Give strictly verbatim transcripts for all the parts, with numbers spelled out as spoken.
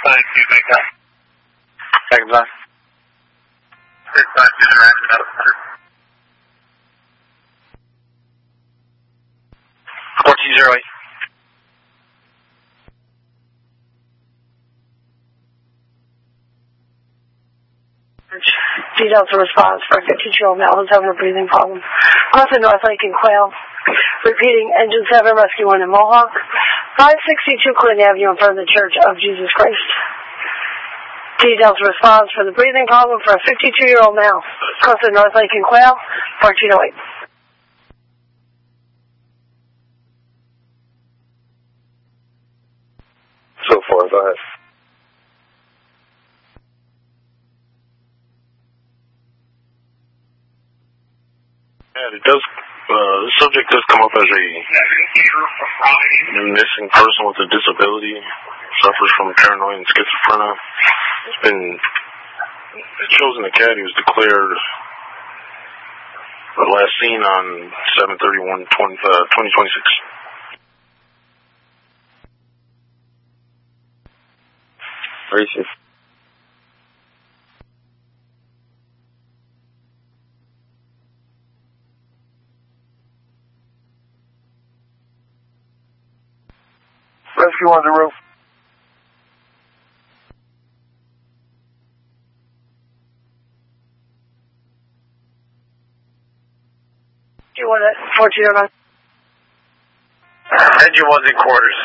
five two, make up. Second time. six five two, random medical center. fourteen zero eight. Details of response for a fifty-two-year-old male who's having a breathing problem. Off the North Lake in Quail. Repeating, Engine seven, Rescue one in Mohawk. five sixty-two Clinton Avenue in front of the Church of Jesus Christ. Details of response for the breathing problem for a fifty-two-year-old male. Close to North Lake in Quail, fourteen oh eight. So far, go ahead. Yeah, it does. Uh, the subject does come up as a missing person with a disability, suffers from paranoid and schizophrenia. It's been, it shows in the C A D he was declared the last seen on seven thirty-one twenty twenty-six. Racist. Rescue on the roof. You want it? fourteen oh nine. Engine one's in quarters.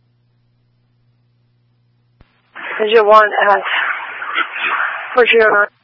Engine one at fourteen oh nine.